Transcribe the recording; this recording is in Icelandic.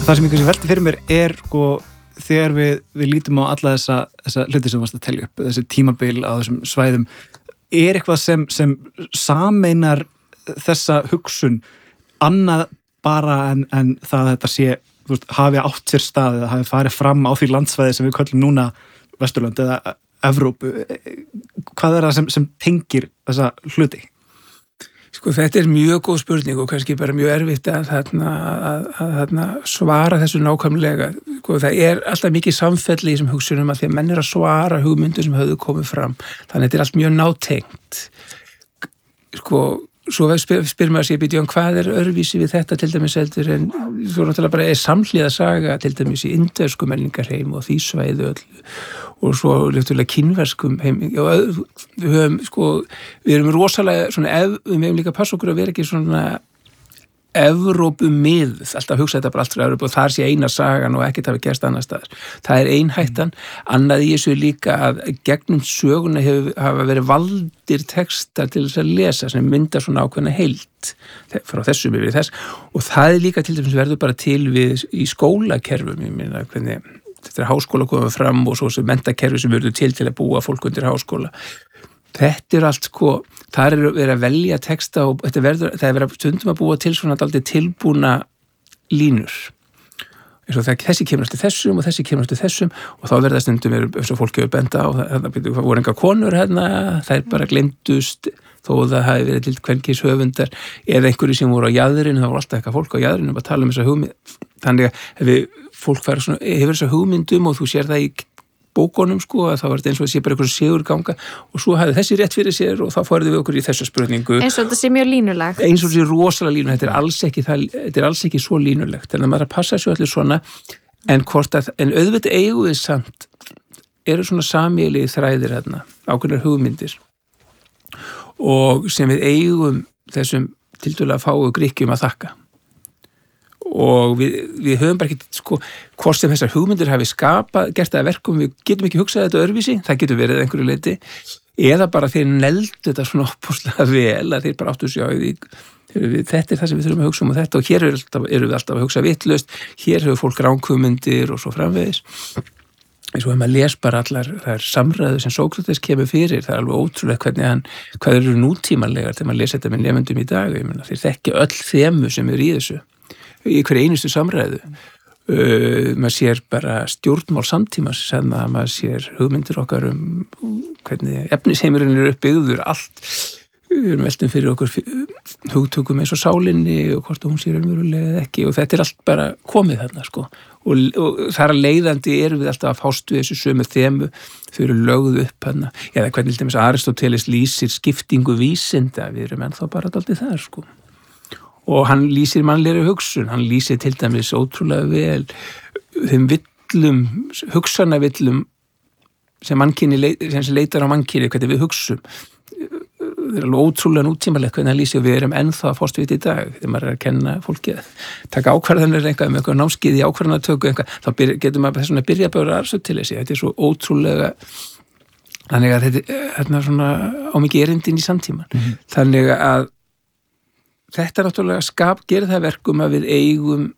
Það sem ég kannski velti fyrir mér sko, þegar við lítum á alla þessa hluti sem varst að telja upp, þessi tímabil á þessum svæðum, eitthvað sem sameinar þessa hugsun annað bara en það að þetta sé, þú veist, hafi átt sér stað eða hafi farið fram á því landsvæði sem við köllum núna Vesturlönd eða Evrópu. Hvað það sem tengir þessa hluti? Sko þetta mjög góð spurning og kannski bara mjög erfitt að svara þessu nákvæmlega. Sko það alltaf mikið samfelli í þessum hugsunum að því að menn að svara hugmyndu sem höfðu komið fram. Þannig að þetta allt mjög nátengt. Sko, svo spyr maður sér býtjum hvað öðruvísi við þetta til dæmis heldur en svo náttúrulega bara samhliða saga til dæmis í indversku menningarheim og því svæðu öllu og svo náttúrulega kínverskum heim og við erum rosalega svona, við meðum líka passa okkur að vera ekki svona Evrópumiðuð, alltaf hugsa þetta bara allt frá Evrópu og þar sé eina sagan og ekkert hafi gerst annar staðar. Það einhættan, annað í þessu líka að gegnum söguna hafa verið valdir textar til þess að lesa sem myndar svona ákveðna heild frá þessum yfir þess og það líka til dæmis verður bara til við í skólakerfum, ég meina hvernig þetta háskóla komið fram og svo sem menntakerfi sem verður til að búa fólk undir háskóla. Þetta allt sko, það verið að velja texta og það verið stundum að búa til svona dálítið tilbúna línur. Þessi kemur eftir þessum og þessi kemur eftir þessum og þá verða stundum eins og fólk hefur benda á það voru enga konur þær bara gleymdust þó það hafi verið til kvenkins höfundar eða einhverju sem voru á jaðrinu, það voru alltaf eitthvað fólk á jaðrinu að tala þessa hugmynd. Þannig að fólk hefur þessa hugmyndum og þú sér það í bókunum sko, að þá þetta eins og sé bara eitthvað sigurganga og svo hafði þessi rétt fyrir sér og þá fórðu við okkur í þessu spurningu. Eins og þetta sé mjög línulegt. Eins og þetta sé rosalega línulegt, þetta alls ekki svo línulegt, en að maður passa svo allir svona, en auðvitað eigum við samt, eru svona sameiginlegir þræðir hérna, ákveðnar hugmyndir og sem við eigum þessum tiltölulega fáu Grikkjum að þakka. Og við höfum bara ekki, sko, hvort sem þessar hugmyndir hafi gert það að verkum, við getum ekki hugsað þetta öðruvísi, það getur verið einhverju leyti, eða bara þeir neldu þetta svona opuslega vel, að þeir bara áttu sig á því, þetta það sem við þurfum að hugsa og þetta, og hér eru við alltaf að hugsa vitlaust, hér hefur fólk ranghugmyndir og svo framvegis. Eins og maður les bara allar þær samræður sem Sókrates kemur fyrir, það alveg ótrúlega hvað eru nútímanlegar þegar maður les þetta með nemendum í dag, ég meina, þeir þekki öll þemu sem eru í þessu. Í hverju einustu samræðu maður sér bara stjórnmál samtímas sem að maður sér hugmyndir okkar hvernig efnisheimurinn uppbyggður allt við erum veltum fyrir okkur hugtökum eins og sálinni og hvort hún sé raunverulega eða ekki og þetta allt bara komið þarna sko og þar að leiðandi erum við alltaf að fást við þessu sömu þemu þau eru lögð upp hana eða hvernig til dæmis Aristóteles lýsir skiptingu vísinda við erum ennþá bara dálítið þar sko og hann lýsir mannlegri hugsun, hann lýsir til dæmis ótrúlega vel þeim villum, hugsanavillum sem leitar á mannkyni, hvernig við hugsum. Það er alveg ótrúlega nútímalegt hvernig hann lýsir og við erum ennþá að fást við þetta í dag þegar maður að kenna fólki að taka ákvarðanir eitthvað með eitthvað námskeið í ákvarðanatöku eitthvað, þá getur maður þess að byrja bara Aristótelesi, þetta er svo ótrúlega þannig að þetta er svona á mikið erindin í samtíman. Þannig að þetta náttúrulega gerir það verkum að við eigum